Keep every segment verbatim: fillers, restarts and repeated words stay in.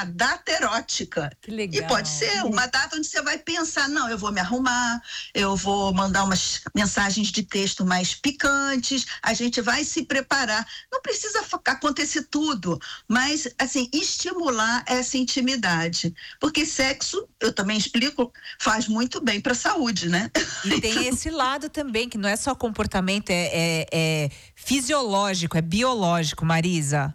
uma data erótica. Que legal. E pode ser uma data onde você vai pensar, não, eu vou me arrumar, eu vou mandar umas mensagens de texto mais picantes, a gente vai se preparar. Não precisa acontecer tudo, mas, assim, estimular essa intimidade. Porque sexo, eu também explico, faz muito bem para a saúde, né? E tem esse lado também, que não é só comportamento, é, é, é fisiológico, é biológico, Marisa.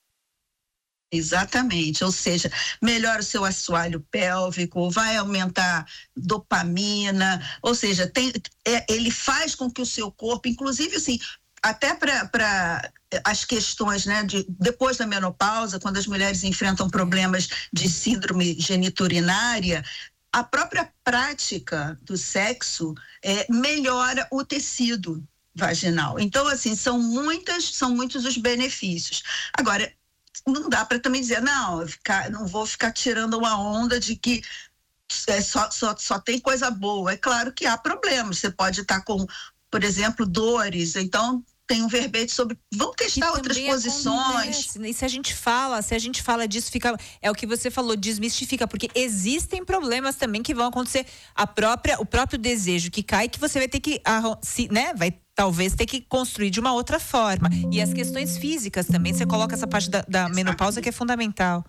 Exatamente, ou seja, melhora o seu assoalho pélvico, vai aumentar dopamina, ou seja, tem, é, ele faz com que o seu corpo, inclusive assim, até para as questões, né, de, depois da menopausa, quando as mulheres enfrentam problemas de síndrome geniturinária, a própria prática do sexo é, melhora o tecido vaginal. Então, assim, são muitas, são muitos os benefícios. Agora, não dá para também dizer, não, ficar, não vou ficar tirando uma onda de que é, só, só, só tem coisa boa. É claro que há problemas. Você pode estar com, por exemplo, dores. Então, tem um verbete sobre... Vamos testar outras posições. Acontece. E se a gente fala, se a gente fala disso, fica... É o que você falou, desmistifica. Porque existem problemas também que vão acontecer. A própria, o próprio desejo que cai, que você vai ter que... Se, né, vai talvez ter que construir de uma outra forma. E as questões físicas também, você coloca essa parte da, da menopausa que é fundamental.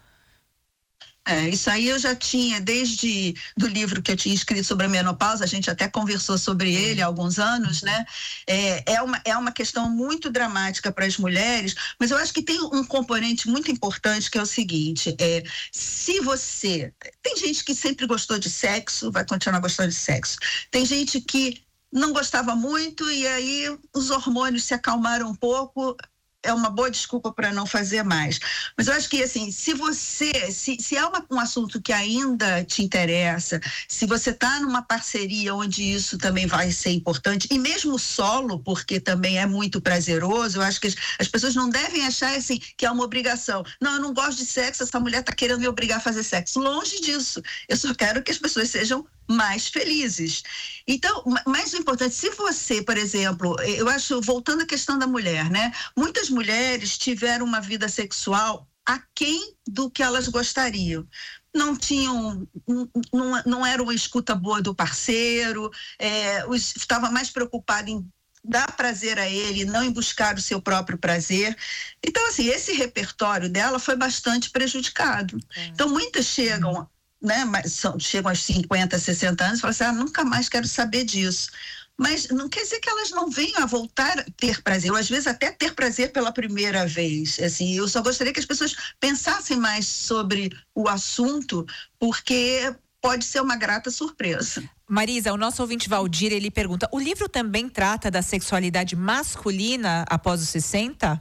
É, isso aí eu já tinha, desde do livro que eu tinha escrito sobre a menopausa, a gente até conversou sobre ele há alguns anos, né? É, é, uma, é uma questão muito dramática para as mulheres, mas eu acho que tem um componente muito importante que é o seguinte, é, se você... Tem gente que sempre gostou de sexo, vai continuar gostando de sexo. Tem gente que não gostava muito e aí os hormônios se acalmaram um pouco, é uma boa desculpa para não fazer mais. Mas eu acho que, assim, se você, se, se é uma, um assunto que ainda te interessa, se você está numa parceria onde isso também vai ser importante, e mesmo solo, porque também é muito prazeroso, eu acho que as, as pessoas não devem achar, assim, que é uma obrigação. Não, eu não gosto de sexo, essa mulher está querendo me obrigar a fazer sexo. Longe disso. Eu só quero que as pessoas sejam mais felizes. Então, mais importante, se você, por exemplo, eu acho, voltando à questão da mulher, né? Muitas mulheres tiveram uma vida sexual aquém do que elas gostariam. Não tinham, não, não era uma escuta boa do parceiro, é, estava mais preocupada em dar prazer a ele, não em buscar o seu próprio prazer. Então, assim, esse repertório dela foi bastante prejudicado. É. Então, muitas chegam... Né, mas são, chegam aos cinquenta, sessenta anos e falam assim, ah, nunca mais quero saber disso. Mas não quer dizer que elas não venham a voltar a ter prazer, ou às vezes até ter prazer pela primeira vez. Assim, eu só gostaria que as pessoas pensassem mais sobre o assunto, porque pode ser uma grata surpresa. Marisa, o nosso ouvinte Valdir, ele pergunta, o livro também trata da sexualidade masculina após os sessenta?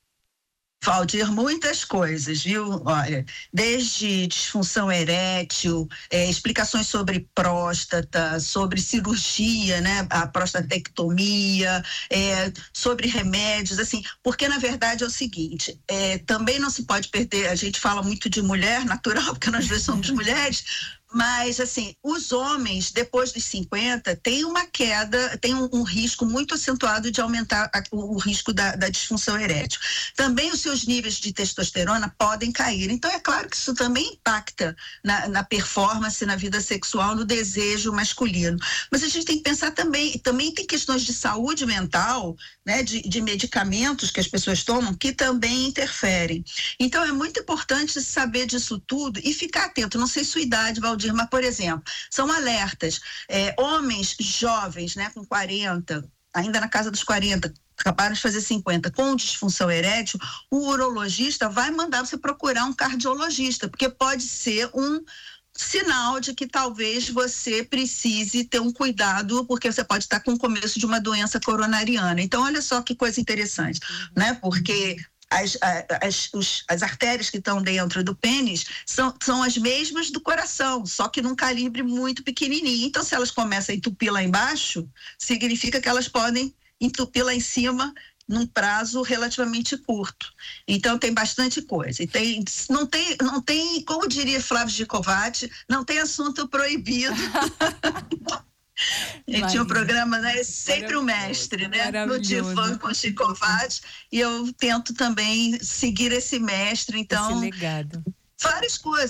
Valdir, muitas coisas, viu? Olha, desde disfunção erétil, é, explicações sobre próstata, sobre cirurgia, né? A prostatectomia, é, sobre remédios, assim, porque na verdade é o seguinte, é, também não se pode perder, a gente fala muito de mulher, natural, porque nós dois somos mulheres, mas, assim, os homens, depois dos cinquenta, têm uma queda, tem um, um risco muito acentuado de aumentar a, o, o risco da, da disfunção erétil. Também os seus níveis de testosterona podem cair. Então, é claro que isso também impacta na, na performance, na vida sexual, no desejo masculino. Mas a gente tem que pensar também, também tem questões de saúde mental, né, de, de medicamentos que as pessoas tomam, que também interferem. Então, é muito importante saber disso tudo e ficar atento. Não sei sua idade, Valdir, mas, por exemplo, são alertas. É, homens jovens, né, com quarenta, ainda na casa dos quarenta, acabaram de fazer cinquenta, com disfunção erétil, o urologista vai mandar você procurar um cardiologista, porque pode ser um sinal de que talvez você precise ter um cuidado, porque você pode estar com o começo de uma doença coronariana. Então, olha só que coisa interessante, uhum. né? Porque As, as, os, as artérias que estão dentro do pênis são, são as mesmas do coração, só que num calibre muito pequenininho. Então, se elas começam a entupir lá embaixo, significa que elas podem entupir lá em cima num prazo relativamente curto. Então, tem bastante coisa. E tem, não, tem, não tem, como diria Flávio Gicovati, não tem assunto proibido. A gente tinha um programa, né? Sempre o mestre, né? No Divã com Gicovati, e eu tento também seguir esse mestre, então... Esse legado. Várias coisas.